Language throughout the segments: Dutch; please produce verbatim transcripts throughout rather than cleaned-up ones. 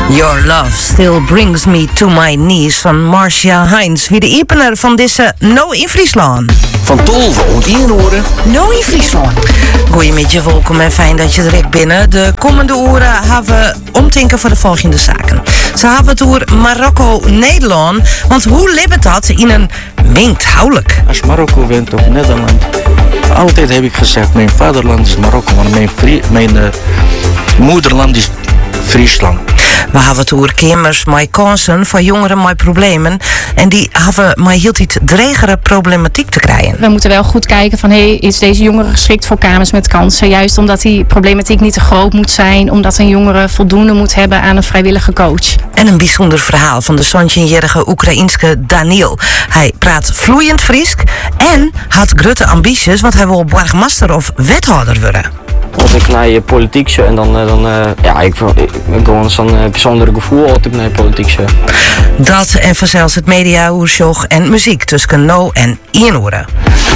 Your Love Still Brings Me to My Knees van Marcia Heinz. Wie de opener van deze No in Friesland. Van Tolve en Inhoren. No in Friesland. Goedemiddag, welkom en fijn dat je direct binnen. De komende uren hebben we omtinken voor de volgende zaken. Ze hebben het over Marokko-Nederland. Want hoe lebt dat in een mengt huwelijk? Als Marokko wint of Nederland. Altijd heb ik gezegd, mijn vaderland is Marokko, maar mijn, vrie, mijn uh, moederland is Friesland. We hebben het over kamers met kansen voor jongeren met problemen. En die hebben maar heel iets dregere problematiek te krijgen. We moeten wel goed kijken van, hey, is deze jongere geschikt voor kamers met kansen? Juist omdat die problematiek niet te groot moet zijn. Omdat een jongere voldoende moet hebben aan een vrijwillige coach. En een bijzonder verhaal van de zeventienjarige Oekraïenske Daniel. Hij praat vloeiend Fries en had grote ambities, want hij wil burgemeester of wethouder worden. Als ik naar je politiek zit en dan, dan uh, ja, ik, ik, ik gewoon zo'n uh, bijzondere gevoel als ik naar je politiek zit. Dat en vanzelfs het media, oersjoch en muziek tussen no en Ienoren.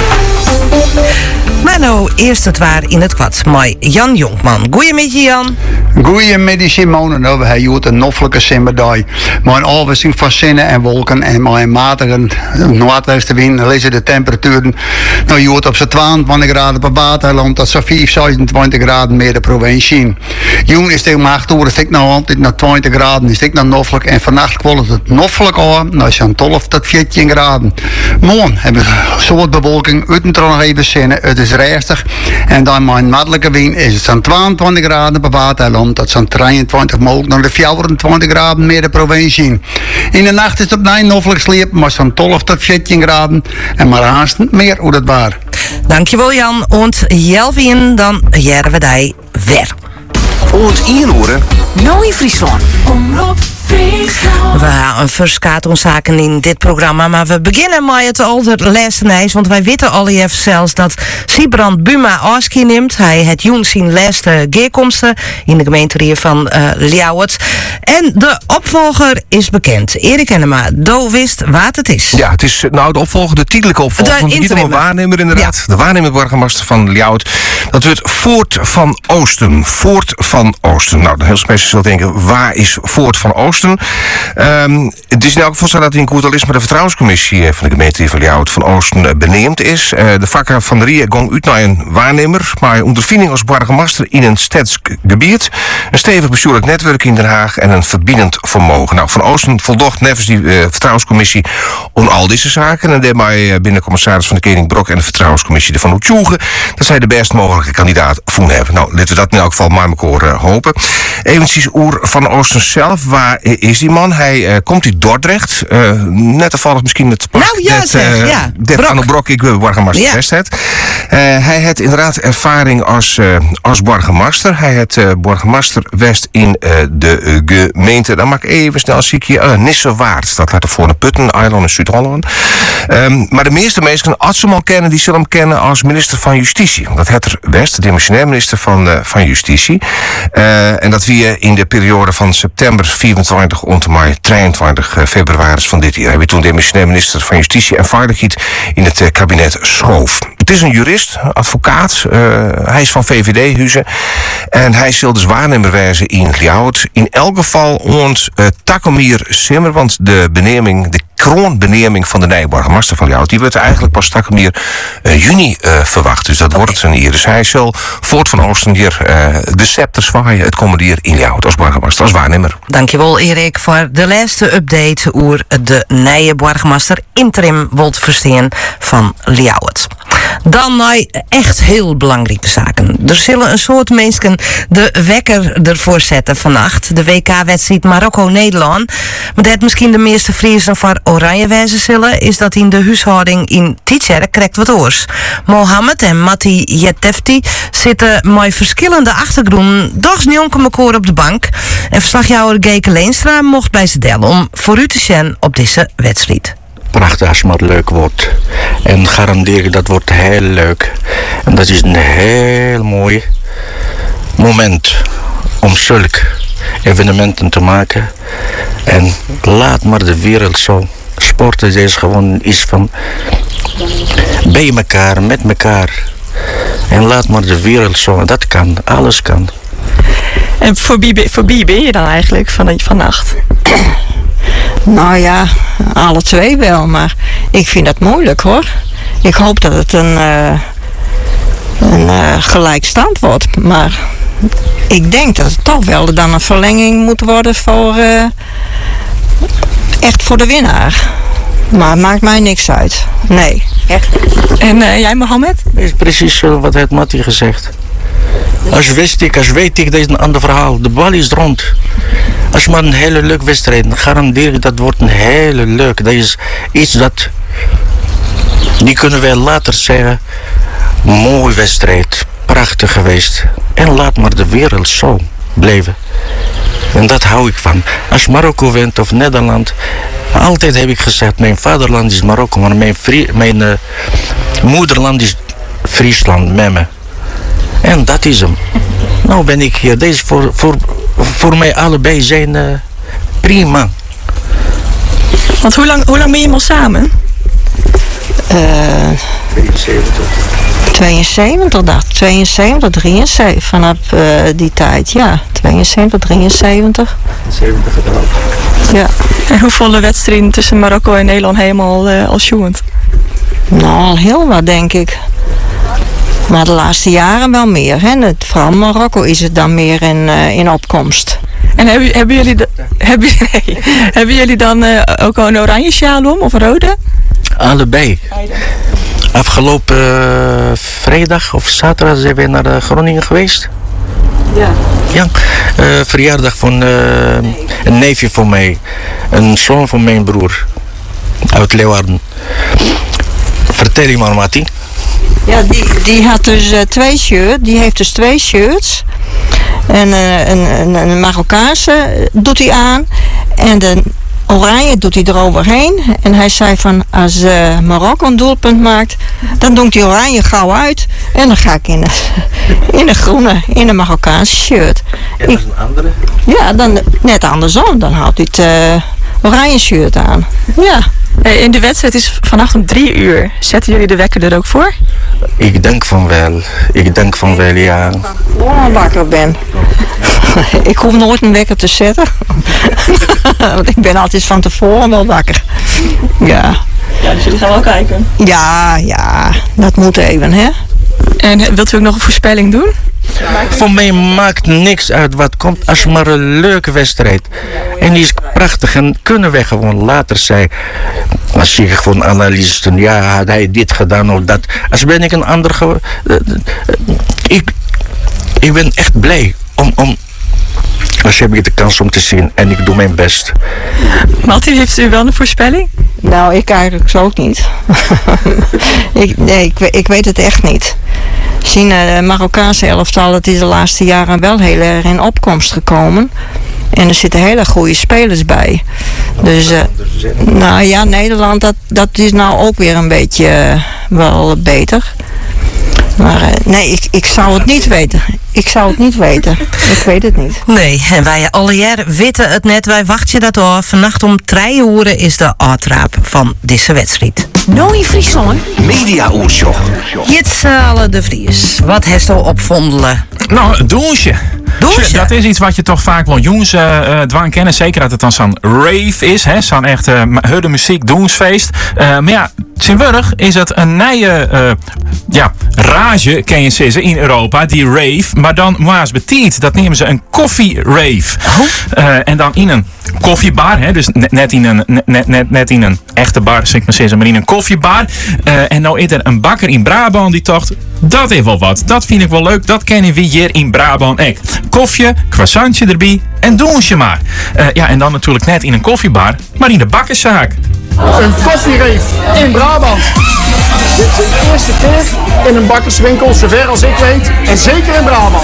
Maar nou, eerst het waar in het kwad. Met Jan Jonkman. Goeiemiddag, Jan. Goeiemiddag, Simone. Nou, we hebben een noffelijke simmerdag. Maar een afwisseling van zinnen en wolken en maar een matige noordwestenwind lezen de temperaturen. Nou, je hoort op z'n tweeëntwintig graden per waterland, dat zo'n vijf, zevenentwintig graden meer de provincie. Jong is tegen acht uur, is ik nou altijd naar twintig graden, is ik nou noffelijk. En vannacht kwam het noffelijk aan, nou zo'n twaalf tot veertien graden. Morgen hebben we een soort bewolking, uiten nog even zinnen, het is rustig. En dan mijn makkelijke wind is het zo'n tweeëntwintig graden per waterland, dat zo'n drieëntwintig mogelijk naar de vierentwintig graden meer de provincie. In de nacht is het opnieuw noffelijk sliep, maar zo'n twaalf tot veertien graden. En maar haast meer hoe dat waar. Dankjewel Jan. En Jelvin, dan jaren we die weer. Oud Inhoren. No in Friesland. Omroep Friesland. We gaan een verskaat ons zaken in dit programma, maar we beginnen met het allerlaatste nieuws, want wij weten al even zelfs dat Sibrand Buma afscheid neemt. Hij het jong zijn laatste geerkomsten in de gemeente van uh, Ljouwert. En de opvolger is bekend. Erik Enema, Do wist wat het is. Ja, het is nou de opvolger, de tijdelijke opvolger. De niet een waarnemer inderdaad. Ja. De waarnemer burgemeester van Ljouwert. Dat wordt Voort van Oosten. Voort van Oosten. Nou, de heel mensen zullen denken, waar is Voort van Oosten? Um, het is in elk geval zo dat in Koertalisme de vertrouwenscommissie van de gemeente van Ljouwert van Oosten beneemd is. Uh, de vakker van de Rie gong uit naar een waarnemer, maar ondervinding als burgemeester in een stadsgebied, een stevig bestuurlijk netwerk in Den Haag en een verbindend vermogen. Nou, Van Oosten voldocht nevens die uh, vertrouwenscommissie om al deze zaken en daarmee uh, binnen commissaris van de Koning Brok en de vertrouwenscommissie ervan uitzoeken dat zij de best mogelijke kandidaat voelen hebben. Nou, laten we dat in elk geval maar elkaar uh, hopen. Eventjes oer Van Oosten zelf, waar is die man? Hij uh, komt uit Dordrecht. Uh, net toevallig misschien het pak. Nou ja, dat, zeg, uh, ja. Dat Anno Brok, ik wil burgemeester ja. West het. Uh, hij heeft inderdaad ervaring als, uh, als burgemeester. Hij heeft uh, burgemeester West in uh, de uh, gemeente. Dan maak ik even snel ziekje. Uh, Nissewaard. Dat laat er voor de Putten, Eiland in Zuid-Holland. Um, maar de meeste mensen, als ze hem al kennen, die zullen hem kennen als minister van Justitie. Dat heeft er West, de demissionair minister van, uh, van Justitie. Uh, en dat wie in de periode van september vierentwintig en mei drieëntwintig februari van dit jaar. Hij werd toen demissionair minister van Justitie en Veiligheid in het uh, kabinet schoof. Het is een jurist, advocaat. Uh, hij is van V V D-huizen. En hij zal dus waarnemer wijzen in Ljouwert. In elk geval ons uh, Takomir Simmer, want de beneming, de kroonbeneming van de nieuwe burgemeester van Ljouwert, die wordt eigenlijk pas Takomir uh, juni uh, verwacht. Dus dat okay. wordt het een hier. Dus hij zal Voort van Oosten hier uh, de scepter zwaaien het komende jaar in Ljouwert als burgemeester, als waarnemer. Dankjewel Erik voor de laatste update over de nieuwe burgemeester interim wilt verstaan van Ljouwert. Dan naar echt heel belangrijke zaken. Er zullen een soort mensen de wekker ervoor zetten vannacht. De W K-wedstrijd Marokko-Nederland. Maar dat misschien de meeste Friesen voor oranje wijzen zullen, is dat in de huishouding in Tietjer krijgt wat oors. Mohammed en Matti Jetefti zitten met verschillende achtergronden dochs jonken elkaar op de bank. En verslagjouwer Geke Leenstra mocht bij ze delen om voor u te zijn op deze wedstrijd. Prachtig als het leuk wordt. En garandeer ik dat wordt heel leuk. En dat is een heel mooi moment om zulke evenementen te maken. En laat maar de wereld zo. Sporten is gewoon iets van bij elkaar, met elkaar. En laat maar de wereld zo. Dat kan, alles kan. En voor wie, voor wie ben je dan eigenlijk van, vannacht? Nou ja, alle twee wel, maar ik vind dat moeilijk hoor. Ik hoop dat het een, uh, een uh, gelijkstand wordt, maar ik denk dat het toch wel dan een verlenging moet worden voor uh, echt voor de winnaar. Maar het maakt mij niks uit. Nee, echt. En uh, jij, Mohammed? Dat is precies wat heeft Mattie gezegd. Als wist ik, als weet ik, dat is een ander verhaal. De bal is rond. Als maar een hele leuke wedstrijd, dan garandeer ik dat wordt een hele leuke. Dat is iets dat, die kunnen wij later zeggen, mooi wedstrijd, prachtig geweest. En laat maar de wereld zo blijven. En dat hou ik van. Als Marokko wint of Nederland, altijd heb ik gezegd, mijn vaderland is Marokko, maar mijn, vrie, mijn uh, moederland is Friesland, met me. En dat is hem. Nou ben ik hier. Deze voor, voor, voor mij allebei zijn uh, prima. Want hoe lang, hoe lang ben je al samen? Uh, tweeënzeventig. tweeënzeventig, dacht ik. tweeënzeventig, drieënzeventig. Vanaf uh, die tijd, ja. tweeënzeventig, drieënzeventig. zeventig gedaan. Ja. En hoe vonden de wedstrijden tussen Marokko en Nederland helemaal uh, als sjoend? Nou, al heel wat, denk ik. Maar de laatste jaren wel meer. Hè? Het, vooral Marokko is het dan meer in, uh, in opkomst. En hebben, hebben, jullie, de, hebben, nee, hebben jullie dan uh, ook al een oranje sjaal om of een rode? Allebei. Afgelopen uh, vrijdag of zaterdag zijn we naar uh, Groningen geweest. Ja. Ja, uh, verjaardag van uh, een neefje van mij. Een zoon van mijn broer. Uit Leeuwarden. Vertel je maar, Matti. Ja, die, die had dus uh, twee shirts. Die heeft dus twee shirts. En uh, een, een, een Marokkaanse doet hij aan. En de oranje doet hij eroverheen. En hij zei van, als uh, Marokko een doelpunt maakt, dan doet hij oranje gauw uit. En dan ga ik in een, in een groene, in een Marokkaanse shirt. En dat is een andere? Ja, dan net andersom. Dan houdt hij het uh, oranje shirt aan. Ja. In de wedstrijd is vannacht om drie uur. Zetten jullie de wekker er ook voor? Ik denk van wel. Ik denk van wel, ja. Als ik gewoon wakker ben. Ik hoef nooit een wekker te zetten. Want ik ben altijd van tevoren wel wakker. Ja. Ja, dus jullie gaan wel kijken? Ja, ja. Dat moet even, hè. En wilt u ook nog een voorspelling doen? Voor mij maakt niks uit wat komt, als maar een leuke wedstrijd. En die is prachtig en kunnen we gewoon later zeggen. Als je gewoon analyses doen, ja, had hij dit gedaan of dat. Als ben ik een ander. Ge- ik, ik ben echt blij om. om als heb ik de kans om te zien en ik doe mijn best. Matti, heeft u wel een voorspelling? Nou, ik eigenlijk zo ook niet. ik, nee, ik, ik weet het echt niet. Zien de Marokkaanse elftal, het is de laatste jaren wel heel erg in opkomst gekomen. En er zitten hele goede spelers bij. Dus, uh, nou ja, Nederland, dat, dat is nou ook weer een beetje uh, wel beter. Maar uh, nee, ik, ik zou het niet weten. Ik zou het niet weten. Ik weet het niet. Nee, en wij alle jaar weten het net. Wij wachten dat af. Vannacht om drie uur is de uitraap van deze wedstrijd. Nou in Friesland. Media-oortje. Jitsale de Vries. Wat heeft u opvondelen? Nou, douche. Douche? Dat is iets wat je toch vaak wel jongens uh, uh, dwang kennen. Zeker dat het dan zo'n rave is. Hè? Zo'n echt uh, harde muziek, doensfeest. Uh, maar ja, Sint-Wurg is het een nieuwe uh, ja, rage, ken je ze in Europa, die rave. Maar dan maas betiet, dat nemen ze een koffie-rave. Oh. Uh, en dan in een koffiebar, hè? Dus net, net, in een, net, net, net in een echte bar, zeg ik maar zeggen, maar in een koffiebar. Uh, en nou is er een bakker in Brabant die dacht, dat is wel wat. Dat vind ik wel leuk, dat kennen we hier in Brabant echt. Koffie, croissantje erbij en douche maar. Uh, ja, en dan natuurlijk net in een koffiebar, maar in de bakkerszaak. Een koffiereef in Brabant. Dit is de eerste keer in een bakkerswinkel, zover als ik weet. En zeker in Brabant.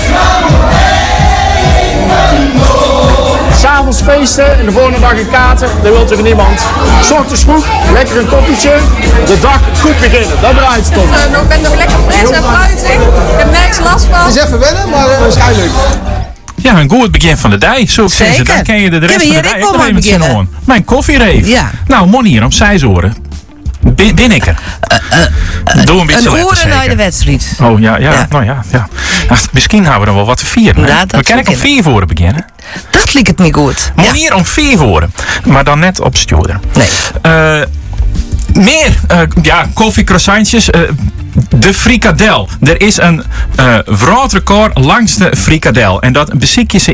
S'avonds feesten en de volgende dag een kater, dat wil toch niemand. 's Ochtends vroeg, lekker een koffietje, de dag goed beginnen, dat draait het om. Uh, ik ben nog lekker fris en fruitig, ik heb nergens last van. Het is even wennen, maar uh, waarschijnlijk. Ja, een goed begin van de dag. Zo ik zeggen, dan ken je de rest van de dag ook nog even zien horen. Mijn koffiereef. Ja. Nou, mon hier om zes oren. Ben, ben ik er? Uh, uh, Doe een beetje Een letter, oren naar zeker. de wedstrijd. Oh ja, ja, Ja. nou ja. ja. Ach, misschien houden we dan wel wat te vieren. hè? Ja, dat we kunnen zou om vier voren beginnen. Dat liep het niet goed. Manier om vier voren. Maar dan net op stuurder. Nee. Uh, meer, uh, ja, koffie, croissantjes. Uh, de frikadel. Er is een uh, wereldrecord langs de frikadel. En dat beziek je ze